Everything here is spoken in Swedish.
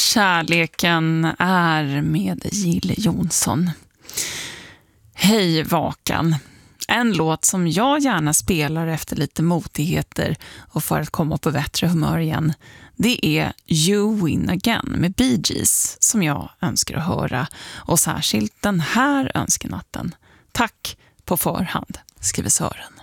Kärleken är med Jill Johnson. Hej Vakan. En låt som jag gärna spelar efter lite motigheter och för att komma på bättre humör igen, det är You Win Again med Bee Gees som jag önskar att höra, och särskilt den här önskenatten. Tack på förhand, skriver Sören.